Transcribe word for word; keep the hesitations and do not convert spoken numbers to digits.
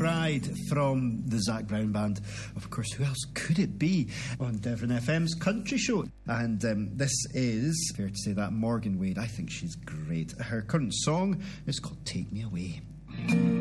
Bride from the Zac Brown Band. Of course, who else could it be on Devon F M's Country Show? And um, this is, fair to say that, Morgan Wade. I think she's great. Her current song is called Take Me Away.